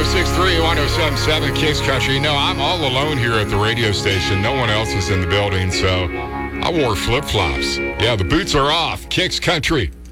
106.3, 107.7 Kicks Country. No, I'm all alone here at the radio station. No one else is in the building, so I wore flip-flops. Yeah, the boots are off. Kicks Country.